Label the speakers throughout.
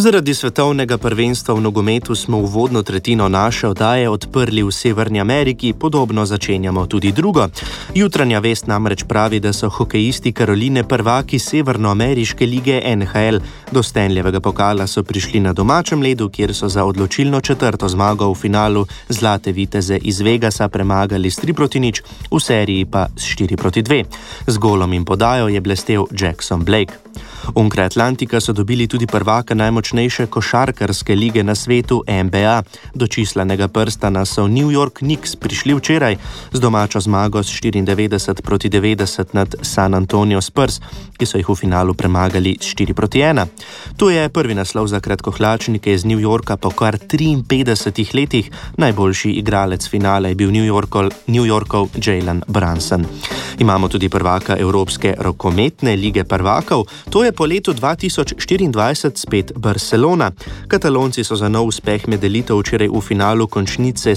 Speaker 1: Zaradi svetovnega prvenstva v nogometu smo uvodno tretjino naše oddaje odprli v Severni Ameriki, podobno začenjamo tudi drugo. Jutranja vest namreč pravi, da so hokejisti Karoline prvaki severnoameriške lige NHL. Do Stanleyjevega pokala so prišli na domačem ledu, kjer so za odločilno četrto zmago v finalu Zlate viteze iz Vegasa premagali s 3-0, v seriji pa s 4-2. Z golom in podajo je blestel Jackson Blake. Onkraj Atlantika so dobili tudi prvaka najmočnejše košarkarske lige na svetu NBA. Do čislanega prstana so New York Knicks prišli včeraj z domačo zmago s 94-90 nad San Antonio Spurs, ki so jih v finalu premagali s 4-1. To je prvi naslov za kratkohlačnike iz New Yorka po kar 53 letih. Najboljši igralec finala je bil New Yorkov Jalen Brunson. Imamo tudi prvaka Evropske rokometne lige prvakov. To je po letu 2024 spet Barcelona. Katalonci so za nov uspeh med elito včeraj v finalu končnice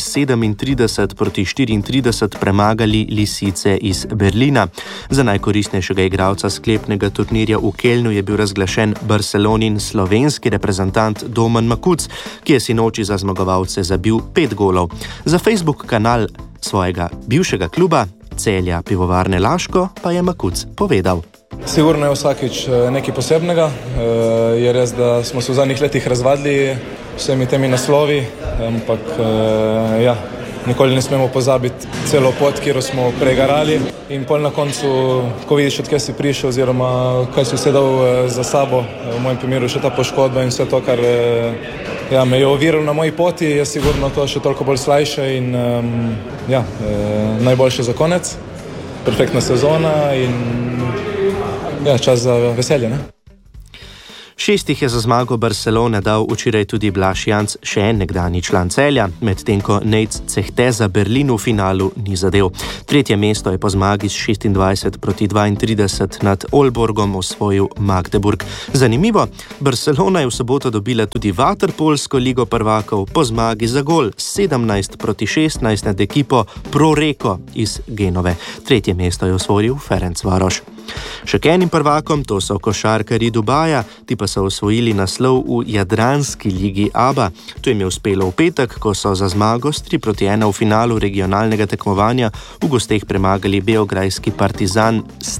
Speaker 1: 37-34 premagali Lisice iz Berlina. Za najkoristnejšega igralca sklepnega turnirja v Kelnu je bil razglašen Barcelonin slovenski reprezentant Domen Makuc, ki je sinoči za zmagovalce zabil 5 golov. Za Facebook kanal svojega bivšega kluba Celja Pivovarne Laško pa je Makuc povedal.
Speaker 2: Sigurno je vsakič nekaj posebnega. Je res, da smo se v zadnjih letih razvadili vsemi temi naslovi, ampak nikoli ne smemo pozabiti celo pot, kjer smo pregarali. In pol na koncu, ko vidiš, odkje si prišel oziroma kaj si vse dal za sabo, v mojem primeru še ta poškodba in vse to, kar me je oviralo na moji poti, je sigurno to še toliko bolj slajše in najboljše za konec. Perfektna sezona in čas za veselje, ne?
Speaker 1: 6 je za zmago Barcelone dal včeraj tudi Blaž Janc, še en nekdanji član Celja, medtem ko Nejc Cehte za Berlin v finalu ni zadel. Tretje mesto je po zmagi s 26-32 nad Olborgom osvojil Magdeburg. Zanimivo, Barcelona je v soboto dobila tudi vaterpolsko ligo prvakov po zmagi za gol 17-16 nad ekipo Proreko iz Genove. Tretje mesto je osvojil Ferencvaroš. Še k enim prvakom, to so košarkarji Dubaja, ti pa so osvojili naslov v Jadranski ligi ABA. To jim je uspelo v petek, ko so za zmago s 3-1 v finalu regionalnega tekmovanja v gosteh premagali beograjski Partizan s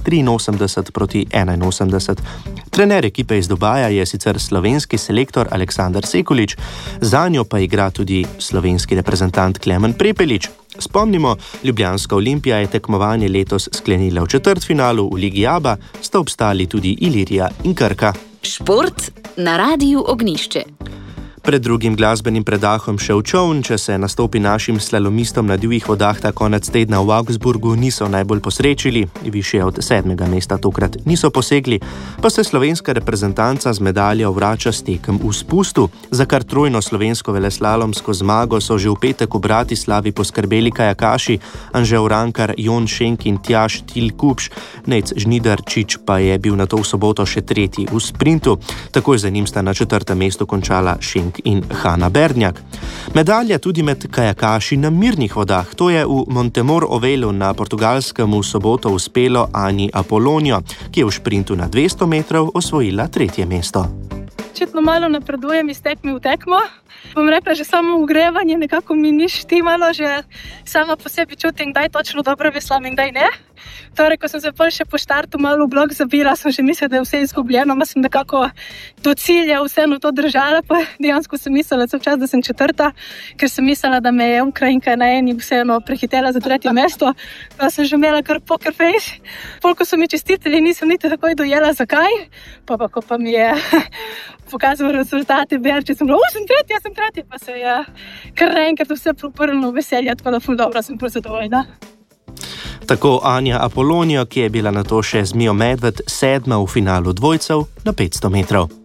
Speaker 1: 83-81. Trener ekipe iz Dubaja je sicer slovenski selektor Aleksandar Sekulič, zanjo pa igra tudi slovenski reprezentant Klemen Prepelič. Spomnimo, ljubljanska Olimpija je tekmovanje letos sklenila v četrtfinalu v ligi ABA, sta obstali tudi Ilirija in Krka.
Speaker 3: Šport na Radiu Ognjišče.
Speaker 1: Pred drugim glasbenim predahom še v čoln, če se nastopi našim slalomistom na divjih vodah ta konec tedna v Augsburgu niso najbolj posrečili, višje od 7. mesta tokrat niso posegli, pa se slovenska reprezentanca z medaljo vrača s tekem v spustu. Za kar trojno slovensko veleslalomsko zmago so že v petek v Bratislavi poskrbeli kajakaši Anže Urankar, Jon Šenk in Tjaž Tilkupš. Nejc Žnidarčič pa je bil nato v soboto še tretji v sprintu. Takoj za njim sta na 4. mestu končala Šenk in Hanna Berdnjak. Medalja tudi med kajakaši na mirnih vodah. To je v Montemor-Ovelu na Portugalskem v soboto uspelo Ani Apolonio, ki je v šprintu na 200 metrov osvojila 3. mesto.
Speaker 4: Očitno malo napredujem iz tekme v tekmo. Bom rekla, že samo ogrevanje nekako mi ni štimalo, že sama po sebi čutim, kdaj točno dobro veslam in kdaj ne. Torej, ko sem se še po štartu malo v blok zabila, sem že mislila, da je vse izgubljeno, ma sem nekako do cilja vseeno to držala, pa dejansko sem mislila cel čas, da sem četrta, ker sem mislila, da me je Ukrajinka na eni vseeno prehitela za 3. mesto, pa sem že imela kar poker face. Ko so mi čestitili, nisem niti takoj dojela, zakaj, pa ko pa mi je pokazal rezultate, Berče, sem bila, sem tretja, pa se je kar naenkrat vse proprlo veselje, tako da ful dobro sem zadovoljna.
Speaker 1: Tako Anja Apolonio, ki je bila nato še z Mijo Medved 7. v finalu dvojcev na 500 metrov.